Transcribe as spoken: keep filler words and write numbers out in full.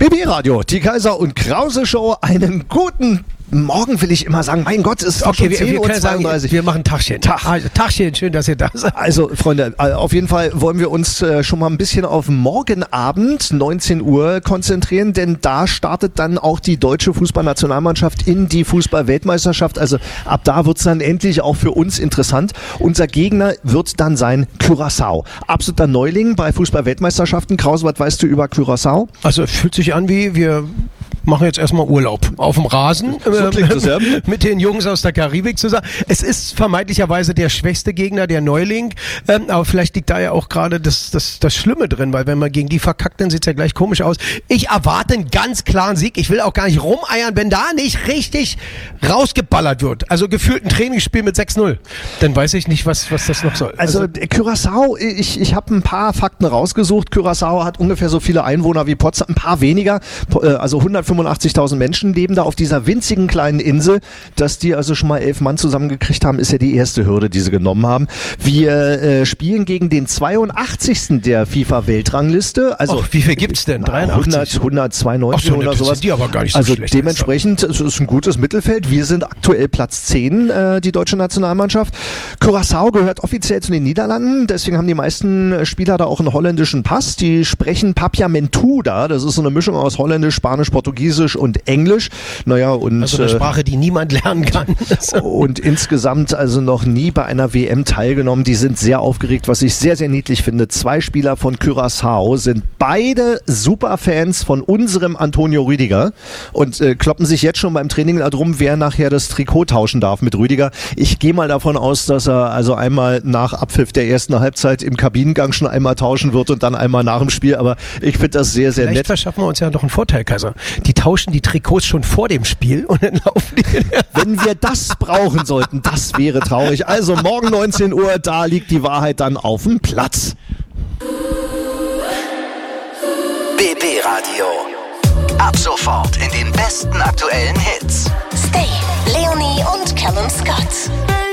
B B-Radio, die Kaiser und Krause Show, einen guten Morgen will ich immer sagen. Mein Gott, es ist okay, schon wir, zehn wir Uhr können zweiunddreißig. sagen, wir machen Tagchen. Tag. Also, Tagchen, schön, dass ihr da seid. Also, Freunde, auf jeden Fall wollen wir uns äh, schon mal ein bisschen auf morgen Abend, neunzehn Uhr, konzentrieren, denn da startet dann auch die deutsche Fußballnationalmannschaft in die Fußball-Weltmeisterschaft. Also ab da wird es dann endlich auch für uns interessant. Unser Gegner wird dann sein Curaçao. Absoluter Neuling bei Fußball-Weltmeisterschaften. Krause, was weißt du über Curaçao? Also fühlt sich an wie wir machen jetzt erstmal Urlaub auf dem Rasen So klingt das, ja. mit den Jungs aus der Karibik zusammen. Es ist vermeintlicherweise der schwächste Gegner, der Neuling, ähm, aber vielleicht liegt da ja auch gerade das, das, das Schlimme drin, weil wenn man gegen die verkackt, dann sieht's ja gleich komisch aus. Ich erwarte einen ganz klaren Sieg. Ich will auch gar nicht rumeiern, wenn da nicht richtig rausgeballert wird. Also gefühlt ein Trainingsspiel mit sechs null. Dann weiß ich nicht, was, was das noch soll. Also, also Curaçao, ich, ich habe ein paar Fakten rausgesucht. Curaçao hat ungefähr so viele Einwohner wie Potsdam, ein paar weniger, also hundertfünfundachtzigtausend Menschen leben da auf dieser winzigen kleinen Insel. Dass die also schon mal elf Mann zusammengekriegt haben, ist ja die erste Hürde, die sie genommen haben. Wir äh, spielen gegen den zweiundachtzigsten der FIFA-Weltrangliste. Also Och, wie viel gibt's denn? dreiundachtzig? hundert, hundertzweiundneunzig Ach so, oder sowas. Sind die aber gar nicht so also schlecht. dementsprechend es ist ein gutes Mittelfeld. Wir sind aktuell Platz zehn, äh, die deutsche Nationalmannschaft. Curaçao gehört offiziell zu den Niederlanden, deswegen haben die meisten Spieler da auch einen holländischen Pass. Die sprechen Papiamentu da, das ist so eine Mischung aus Holländisch, Spanisch, Portugiesisch und Englisch. Naja, und also eine Sprache, die niemand lernen kann. und insgesamt also noch nie bei einer W M teilgenommen. Die sind sehr aufgeregt, was ich sehr, sehr niedlich finde. Zwei Spieler von Curaçao sind beide Superfans von unserem Antonio Rüdiger und äh, kloppen sich jetzt schon beim Training darum, wer nachher das Trikot tauschen darf mit Rüdiger. Ich gehe mal davon aus, dass er also einmal nach Abpfiff der ersten Halbzeit im Kabinengang schon einmal tauschen wird und dann einmal nach dem Spiel, aber ich finde das sehr, sehr Vielleicht nett. verschaffen wir uns ja noch einen Vorteil, Kaiser. Die tauschen die Trikots schon vor dem Spiel und dann laufen die. Wenn wir das brauchen sollten, das wäre traurig. Also morgen neunzehn Uhr, da liegt die Wahrheit dann auf dem Platz. B B-Radio. Ab sofort in den besten aktuellen Hits. Stay, Leonie und Callum Scott.